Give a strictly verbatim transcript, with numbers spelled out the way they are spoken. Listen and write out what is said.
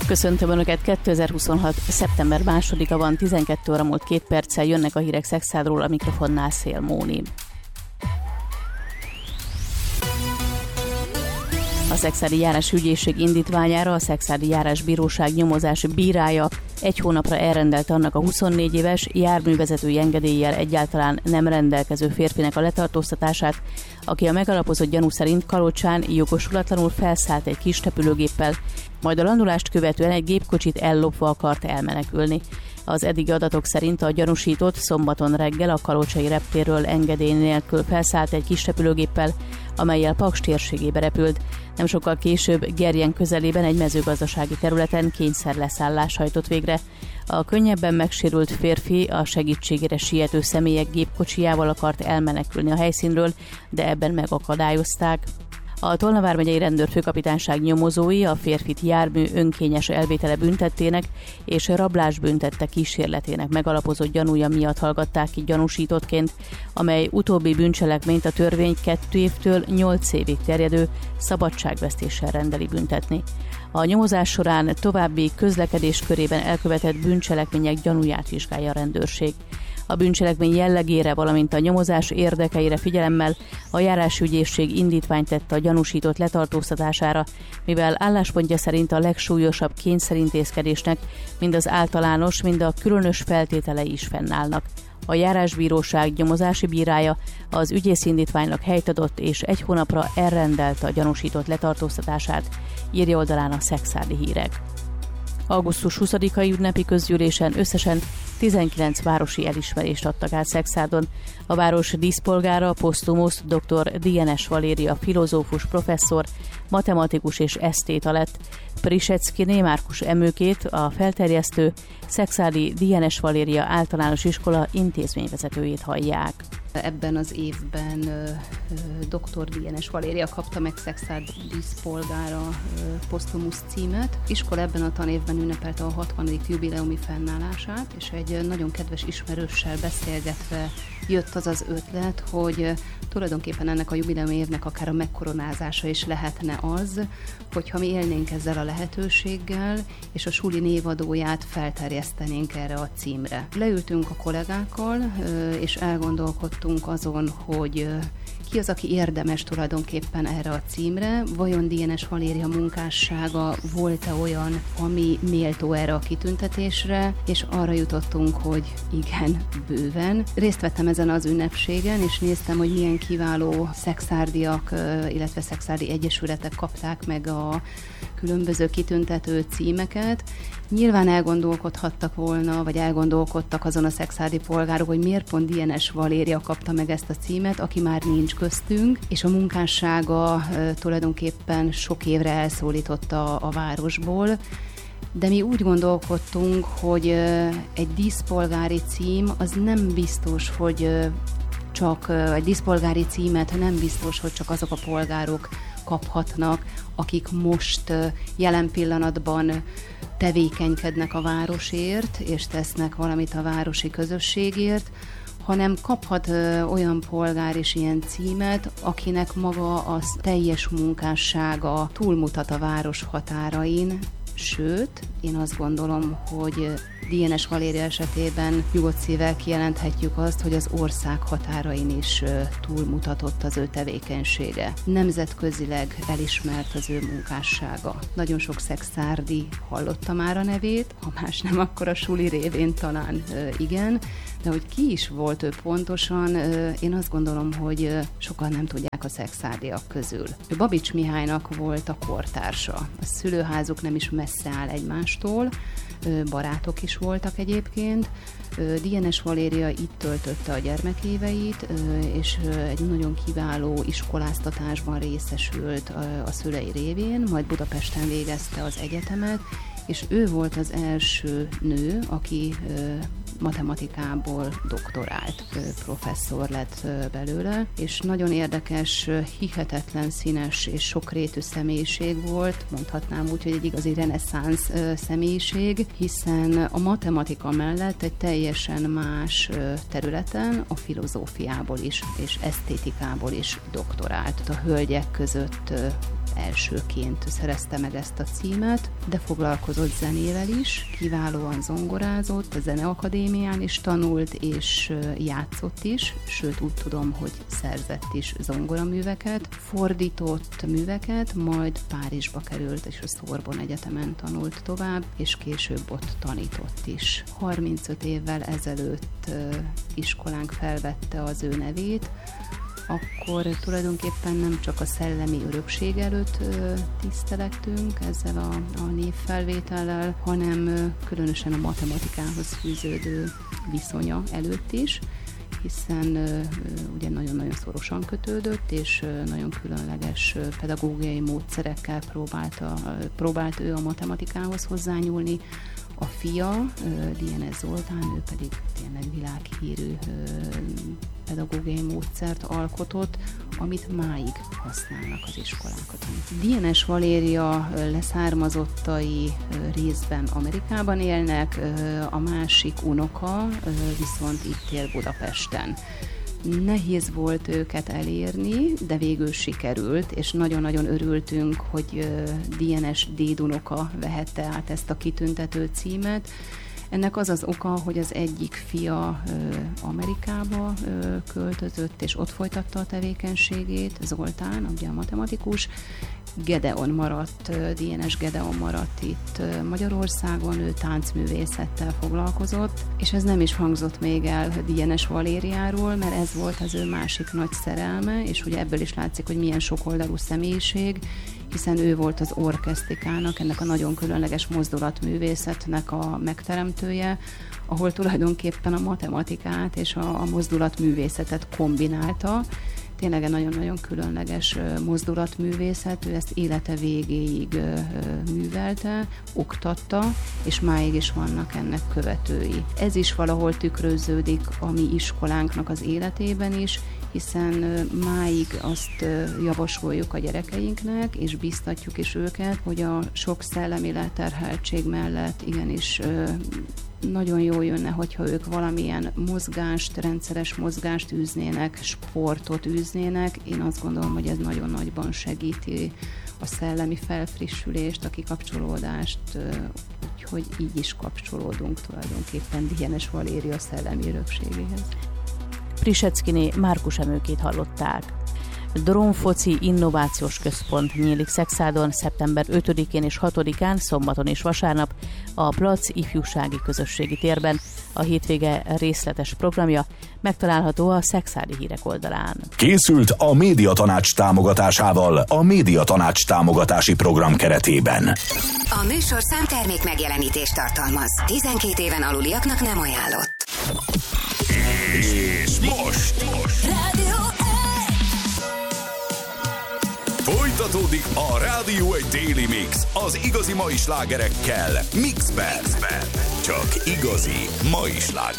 Köszöntöm Önöket, kétezer-huszonhat. szeptember másodika van, tizenkét óra múlt két perccel, jönnek a hírek Szekszádról, a mikrofonnál Szél Móni. A Szexádi Járás Ügyészség indítványára a Szexádi Járás Bíróság nyomozás bírája egy hónapra elrendelte annak a huszonnégy éves járművezetői engedéllyel egyáltalán nem rendelkező férfinek a letartóztatását, aki a megalapozott gyanú szerint Kalocsán jogosulatlanul felszállt egy kis repülőgéppel, majd a landulást követően egy gépkocsit ellopva akart elmenekülni. Az eddigi adatok szerint a gyanúsított szombaton reggel a kalocsai reptérről engedély nélkül felszállt egy kis repülőgéppel, amellyel Paks térségébe repült. Nem sokkal később Gerjen közelében egy mezőgazdasági területen kényszerleszállás hajtott végre. A könnyebben megsérült férfi a segítségére siető személyek gépkocsijával akart elmenekülni a helyszínről, de ebben megakadályozták. A Tolna vármegyei rendőrfőkapitányság nyomozói a férfit jármű önkényes elvétele büntettének és rablás büntette kísérletének megalapozott gyanúja miatt hallgatták ki gyanúsítottként, amely utóbbi bűncselekményt a törvény két évtől nyolc évig terjedő szabadságvesztéssel rendeli büntetni. A nyomozás során további közlekedés körében elkövetett bűncselekmények gyanúját vizsgálja a rendőrség. A bűncselekmény jellegére, valamint a nyomozás érdekeire figyelemmel a járásügyészség indítványt tett a gyanúsított letartóztatására, mivel álláspontja szerint a legsúlyosabb kényszerintézkedésnek mind az általános, mind a különös feltételei is fennállnak. A járásbíróság nyomozási bírája az ügyész indítványnak helyt adott és egy hónapra elrendelte a gyanúsított letartóztatását, írja oldalán a Szekszárdi Hírek. augusztus huszadikai ünnepi közgyűlésen összesen tizenkilenc városi elismerést adtak át Szexádon. A város díszpolgára posztumusz dr. Dienes Valéria filozófus professzor, matematikus és esztéta lett. Prisecki Márkus emőkét, a felterjesztő Szexádi Dienes Valéria általános iskola intézményvezetőjét hallják. Ebben az évben dr. Dienes Valéria kapta meg Szexád díszpolgára posztumusz címet. Iskola ebben a tanévben ünnepelte a hatvanadik jubileumi fennállását, és egy nagyon kedves ismerőssel beszélgetve jött az az ötlet, hogy tulajdonképpen ennek a jubileumi évnek akár a megkoronázása is lehetne az, hogyha mi élnénk ezzel a lehetőséggel, és a suli névadóját felterjesztenénk erre a címre. Leültünk a kollégákkal, és elgondolkodtunk azon, hogy ki az, aki érdemes tulajdonképpen erre a címre, vajon Dienes Valéria munkássága volt-e olyan, ami méltó erre a kitüntetésre, és arra jutottunk, hogy igen, bőven. Részt vettem ezen az ünnepségen, és néztem, hogy milyen kiváló szexárdiak, illetve szexárdi egyesületek kapták meg a különböző kitüntető címeket. Nyilván elgondolkodhattak volna, vagy elgondolkodtak azon a szexárdi polgárok, hogy miért pont Dienes Valéria kapta meg ezt a címet, aki már nincs köztünk, és a munkássága e, tulajdonképpen sok évre elszólította a, a városból. De mi úgy gondolkodtunk, hogy e, egy díszpolgári cím az nem biztos, hogy e, csak egy díszpolgári címet nem biztos, hogy csak azok a polgárok kaphatnak, akik most jelen pillanatban tevékenykednek a városért, és tesznek valamit a városi közösségért, hanem kaphat ö, olyan polgár is ilyen címet, akinek maga a teljes munkássága túlmutat a város határain, sőt, én azt gondolom, hogy Dienes Valéria esetében nyugodt szívvel kijelenthetjük azt, hogy az ország határain is túlmutatott az ő tevékenysége. Nemzetközileg elismert az ő munkássága. Nagyon sok szexárdi hallotta már a nevét, ha más nem, akkor a suli révén talán igen, de hogy ki is volt ő pontosan, én azt gondolom, hogy sokan nem tudják a szexárdiak közül. Babics Mihálynak volt a kortársa. A szülőházuk nem is messze áll egymástól, barátok is voltak egyébként. Dienes Valéria itt töltötte a gyermekéveit, és egy nagyon kiváló iskoláztatásban részesült a szülei révén, majd Budapesten végezte az egyetemet, és ő volt az első nő, aki matematikából doktorált, professzor lett belőle, és nagyon érdekes, hihetetlen színes és sokrétű személyiség volt, mondhatnám úgy, hogy egy igazi reneszánsz személyiség, hiszen a matematika mellett egy teljesen más területen, a filozófiából is és esztétikából is doktorált. A hölgyek között elsőként szerezte meg ezt a címet, de foglalkozott foglalkozott zenével is, kiválóan zongorázott, a Zeneakadémián is tanult, és játszott is, sőt úgy tudom, hogy szerzett is zongoraműveket, fordított műveket, majd Párizsba került, és a Sorbonne Egyetemen tanult tovább, és később ott tanított is. harmincöt évvel ezelőtt iskolánk felvette az ő nevét, akkor tulajdonképpen nem csak a szellemi örökség előtt ö, tisztelektünk ezzel a, a névfelvétellel, hanem ö, különösen a matematikához fűződő viszonya előtt is, hiszen ö, ö, ugye nagyon-nagyon szorosan kötődött, és ö, nagyon különleges ö, pedagógiai módszerekkel próbálta, ö, próbált ő a matematikához hozzányúlni. A fia, Dienes Zoltán, ő pedig tényleg világhírű pedagógiai módszert alkotott, amit máig használnak az iskolákat. Dienes Valéria leszármazottai részben Amerikában élnek, a másik unoka viszont itt él Budapesten. Nehéz volt őket elérni, de végül sikerült, és nagyon-nagyon örültünk, hogy Dienes dédunoka vehette át ezt a kitüntető címet. Ennek az az oka, hogy az egyik fia Amerikába költözött, és ott folytatta a tevékenységét, Zoltán, ugye a matematikus, Gedeon maradt, Dienes Gedeon maradt itt Magyarországon, ő táncművészettel foglalkozott, és ez nem is hangzott még el Dienes Valériáról, mert ez volt az ő másik nagy szerelme, és ugye ebből is látszik, hogy milyen sokoldalú személyiség, hiszen ő volt az orkesztikának, ennek a nagyon különleges mozdulatművészetnek a megteremtője, ahol tulajdonképpen a matematikát és a, a mozdulatművészetet kombinálta. Tényleg egy nagyon-nagyon különleges mozdulatművészet, ő ezt élete végéig művelte, oktatta, és máig is vannak ennek követői. Ez is valahol tükröződik a mi iskolánknak az életében is, hiszen máig azt javasoljuk a gyerekeinknek, és biztatjuk is őket, hogy a sok szellemi leterheltség mellett igenis nagyon jól jönne, hogyha ők valamilyen mozgást, rendszeres mozgást űznének, sportot űznének. Én azt gondolom, hogy ez nagyon nagyban segíti a szellemi felfrissülést, a kikapcsolódást, úgyhogy így is kapcsolódunk tulajdonképpen Dienes Valéria szellemi örökségéhez. Priseckiné Márkus Emőkét hallották. Drónfoci Innovációs Központ nyílik Szekszádon szeptember ötödikén és hatodikán, szombaton és vasárnap a Plac ifjúsági közösségi térben. A hétvége részletes programja megtalálható a Szexádi Hírek oldalán. Készült a Médiatanács támogatásával a Médiatanács támogatási program keretében. A műsorszám termék megjelenítést tartalmaz. tizenkét éven aluliaknak nem ajánlott. És most, most. Rádió Folytatódik a Rádió egy Daily Mix az igazi mai slágerekkel Mixben. Csak igazi mai slágerek.